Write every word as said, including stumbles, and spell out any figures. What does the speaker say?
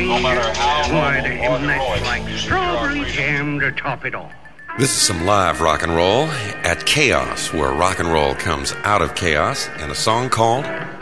danger. Why, the hymnet's like strawberry jam to top it all. This is some live rock and roll at Chaos, where rock and roll comes out of chaos, and a song called